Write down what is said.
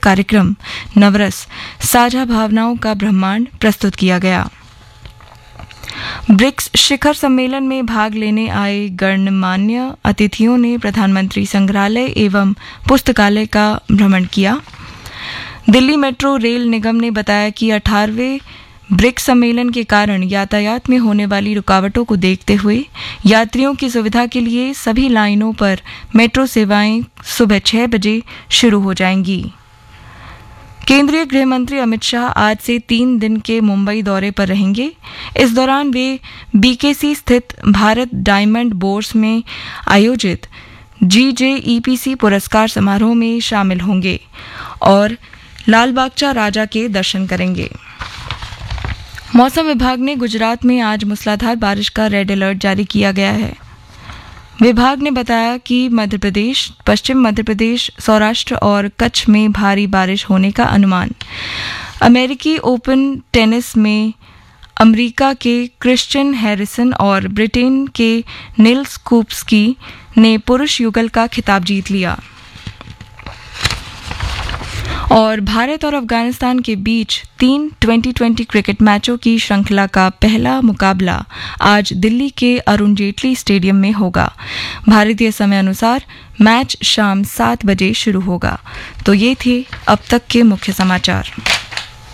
कार्यक्रम नवरस साझा भावनाओं का ब्रह्मांड प्रस्तुत किया गया। ब्रिक्स शिखर सम्मेलन में भाग लेने आए गणमान्य अतिथियों ने प्रधानमंत्री संग्रहालय एवं पुस्तकालय का भ्रमण किया। दिल्ली मेट्रो रेल निगम ने बताया कि 18वें ब्रिक्स सम्मेलन के कारण यातायात में होने वाली रुकावटों को देखते हुए यात्रियों की सुविधा के लिए सभी लाइनों पर मेट्रो सेवाएं सुबह 6 बजे शुरू हो जाएंगी। केंद्रीय गृह मंत्री अमित शाह आज से 3 दिन के मुंबई दौरे पर रहेंगे। इस दौरान वे बीकेसी स्थित भारत डायमंड बोर्स में आयोजित GJEPC पुरस्कार समारोह में शामिल होंगे और लाल बागचा राजा के दर्शन करेंगे। मौसम विभाग ने गुजरात में आज मूसलाधार बारिश का रेड अलर्ट जारी किया गया है। विभाग ने बताया कि मध्य प्रदेश, पश्चिम मध्य प्रदेश, सौराष्ट्र और कच्छ में भारी बारिश होने का अनुमान। अमेरिकी ओपन टेनिस में अमेरिका के क्रिश्चियन हैरिसन और ब्रिटेन के निल्स कूप्सकी ने पुरुष युगल का खिताब जीत लिया। और भारत और अफगानिस्तान के बीच 3 2020 क्रिकेट मैचों की श्रृंखला का पहला मुकाबला आज दिल्ली के अरुण जेटली स्टेडियम में होगा। भारतीय समय अनुसार मैच शाम 7 बजे शुरू होगा। तो ये थे अब तक के मुख्य समाचार।